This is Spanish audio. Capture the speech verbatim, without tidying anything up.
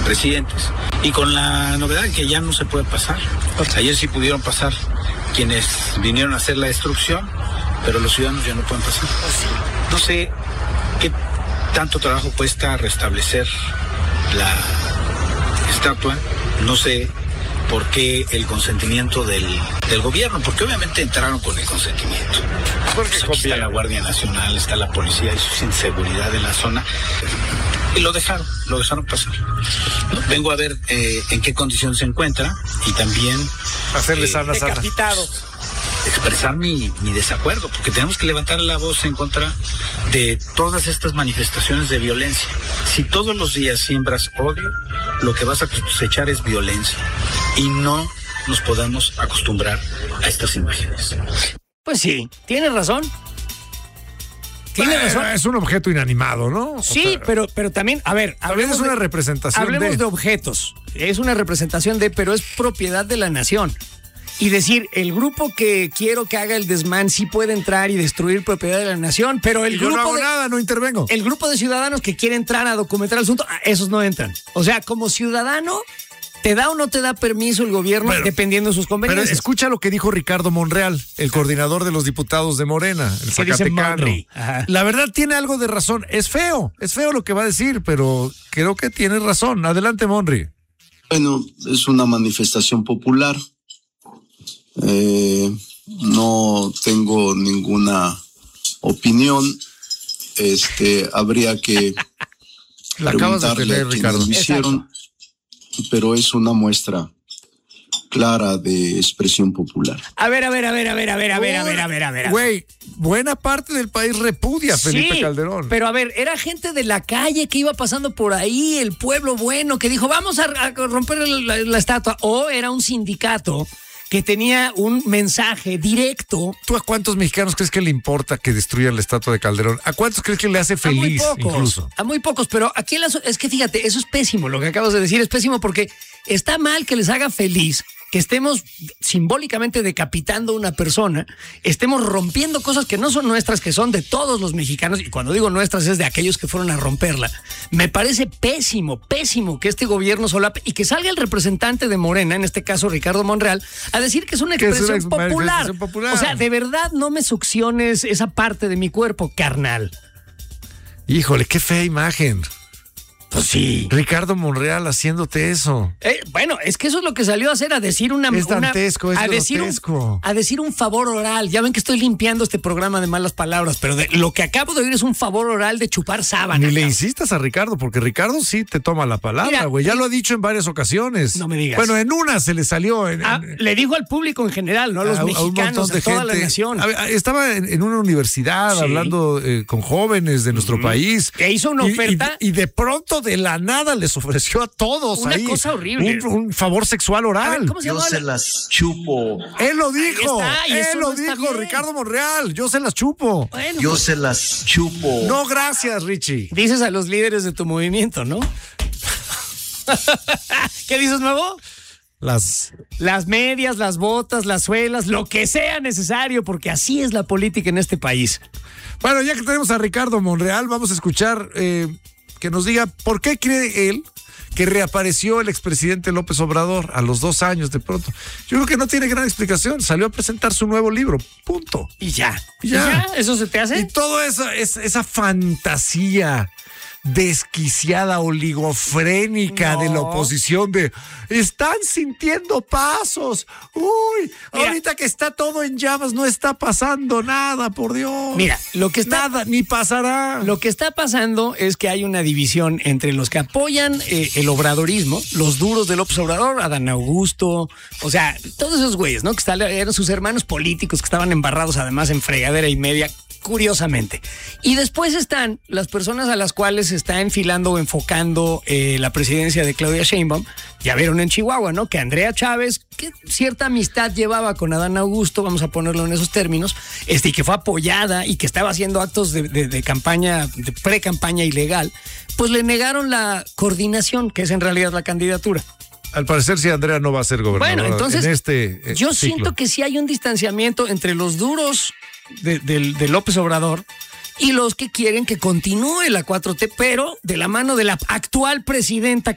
presidentes. Y con la novedad de que ya no se puede pasar. Ayer sí pudieron pasar quienes vinieron a hacer la destrucción, pero los ciudadanos ya no pueden pasar. No sé qué tanto trabajo cuesta restablecer la estatua, no sé por qué el consentimiento del, del gobierno, porque obviamente entraron con el consentimiento. Porque pues aquí está la Guardia Nacional, está la policía y su inseguridad en la zona, y lo dejaron, lo dejaron pasar. Vengo a ver eh, en qué condición se encuentra y también hacerle eh, sana, sana. Decapitado. Expresar mi, mi desacuerdo, porque tenemos que levantar la voz en contra de todas estas manifestaciones de violencia. Si todos los días siembras odio, lo que vas a cosechar es violencia, y no nos podemos acostumbrar a estas imágenes. Pues sí, tiene razón. Tiene eh, razón. Es un objeto inanimado, ¿no? O sí, sea, pero, pero también, a ver, hablemos es una de, representación hablemos de... de objetos. Es una representación de, pero es propiedad de la nación. Y decir, el grupo que quiero que haga el desmán sí puede entrar y destruir propiedad de la nación, pero el y grupo yo no hago de, nada, no intervengo. El grupo de ciudadanos que quiere entrar a documentar el asunto, esos no entran. O sea, como ciudadano, ¿te da o no te da permiso el gobierno pero, dependiendo de sus conveniencias? Pero escucha lo que dijo Ricardo Monreal, el coordinador de los diputados de Morena, el zacatecano. La verdad tiene algo de razón. Es feo, es feo lo que va a decir, pero creo que tiene razón. Adelante, Monri. Bueno, es una manifestación popular. Eh, no tengo ninguna opinión. Este, habría que la acabas de tener, Ricardo. Lo hicieron, pero es una muestra clara de expresión popular. A ver, a ver, a ver, a ver, a ver, a ver, a ver, a ver, a ver. Güey, buena parte del país repudia a Felipe sí, Calderón. Pero a ver, era gente de la calle que iba pasando por ahí, el pueblo bueno, que dijo, vamos a, a romper la, la estatua. O era un sindicato que tenía un mensaje directo. ¿Tú a cuántos mexicanos crees que le importa que destruyan la estatua de Calderón? ¿A cuántos crees que le hace feliz? A muy pocos, incluso. A muy pocos, pero aquí el asunto, es que fíjate, eso es pésimo, lo que acabas de decir es pésimo porque está mal que les haga feliz que estemos simbólicamente decapitando a una persona, estemos rompiendo cosas que no son nuestras, que son de todos los mexicanos, y cuando digo nuestras es de aquellos que fueron a romperla. Me parece pésimo, pésimo que este gobierno solape y que salga el representante de Morena, en este caso Ricardo Monreal, a decir que es una expresión, es una popular. popular. O sea, de verdad no me succiones esa parte de mi cuerpo, carnal. Híjole, qué fea imagen. Pues sí. Ricardo Monreal haciéndote eso. Eh, bueno, es que eso es lo que salió a hacer, a decir una... Es dantesco, una, es a decir grotesco. Un, a decir un favor oral. Ya ven que estoy limpiando este programa de malas palabras, pero de, lo que acabo de oír es un favor oral de chupar sábana. Ni le insistas a Ricardo, porque Ricardo sí te toma la palabra, güey. Ya lo ha dicho en varias ocasiones. No me digas. Bueno, en una se le salió. En, ah, en, le dijo al público en general, no a los a, mexicanos, a, de a toda gente. La nación. A, estaba en, en una universidad sí. hablando eh, con jóvenes de nuestro mm. país. Que hizo una oferta. Y, y, y de pronto, de la nada, les ofreció a todos una ahí cosa horrible. Un, un favor sexual oral. Ver, ¿cómo se Yo se las chupo. Él lo dijo. Ahí está, él lo no dijo, Ricardo Monreal. Yo se las chupo. Bueno, Yo pues, se las chupo. No, gracias, Richie. Dices a los líderes de tu movimiento, ¿no? ¿Qué dices, nuevo? Las... Las medias, las botas, las suelas, lo que sea necesario, porque así es la política en este país. Bueno, ya que tenemos a Ricardo Monreal, vamos a escuchar... Eh, que nos diga por qué cree él que reapareció el expresidente López Obrador a los dos años de pronto. Yo creo que no tiene gran explicación. Salió a presentar su nuevo libro, punto. Y ya. ¿Y ya? ¿Y ya? ¿Eso se te hace? Y toda esa, esa, esa fantasía desquiciada, oligofrénica no. de la oposición de están sintiendo pasos. Uy, Mira, ahorita que está todo en llamas no está pasando nada, por Dios. Mira, lo que está nada ni pasará. Lo que está pasando es que hay una división entre los que apoyan eh, el obradorismo, los duros de López Obrador, Adán Augusto, o sea, todos esos güeyes, ¿no? Que están, eran sus hermanos políticos que estaban embarrados además en fregadera y media. Curiosamente. Y después están las personas a las cuales se está enfilando o enfocando eh, la presidencia de Claudia Sheinbaum. Ya vieron en Chihuahua, ¿no? Que Andrea Chávez, que cierta amistad llevaba con Adán Augusto, vamos a ponerlo en esos términos, este, y que fue apoyada y que estaba haciendo actos de, de, de campaña, de pre-campaña ilegal, pues le negaron la coordinación, que es en realidad la candidatura. Al parecer, si Andrea no va a ser gobernadora. Bueno, entonces, en este, eh, yo ciclo. siento que sí hay un distanciamiento entre los duros de, de, de López Obrador y los que quieren que continúe la cuatro T, pero de la mano de la actual presidenta